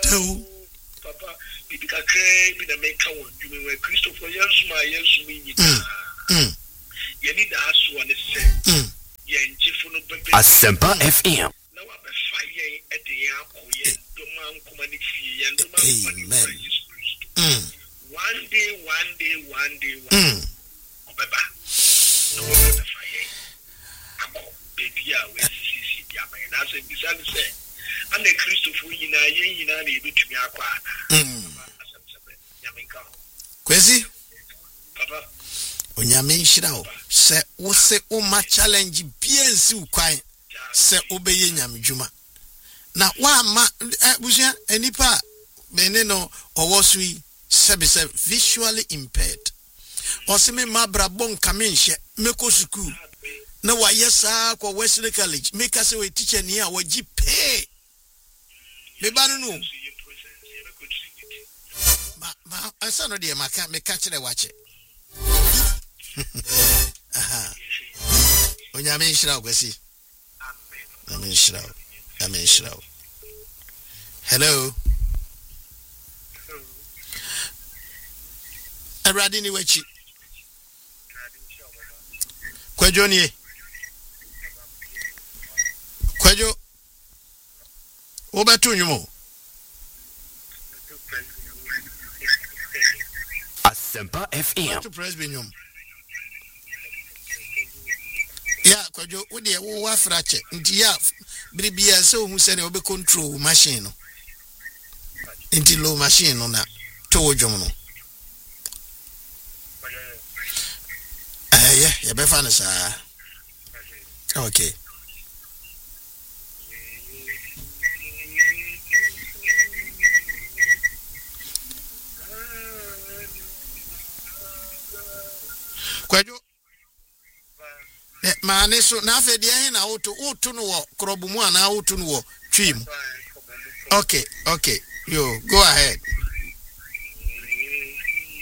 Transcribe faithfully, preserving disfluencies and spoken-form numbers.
Tell Papa, because I can't be the maker one. You mean when Christopher Yansuma Yansumi? Mm. You need to ask one say. Mm. Yeah, and Jifuno Pepe. Asempa F M. Now I'm a fire at the airport. The man commanding fee and the man commanding Mm. One day, one day, one day, one Mm. Baba. No one the fire. Baby, I will see the man. That's a bizarre say. And the Christopher Yina Yina able to me aqua. Kwesi? Papa. Onyame nhyira wo. Se wo se o ma challenge biensi ukwan. Se obeye nyamdwuma. Na wa ma busia enipa mene no owosui sebe se visually impaired. Osime mabra bon kamenhye meko school. Na wa yesa kwa Wesley College. Make us a teacher ni a waji pay. Me ba no no. Ma ma ansa no de maka me ka kire wache. Aha. Onyame nhyira Kwesi. Amen nhyira. Amen nhyira. Hello. Eradi ni wechi. Kwejo ni. Kwejo. Obetu nyumo. Asempa F M. To press binyum. Yeah, Kwejo, wo de wo wa frache. Nti ya bribia se ohun se ne obe control machine no. Nti low machine no na to wodwom no. Eh yeah, ya be fa na sa. Okay. Kwejo eh maane so na afa dia he na woto woto no wo krobu mu ana woto no wo twim. Okay, okay. Yo, go ahead.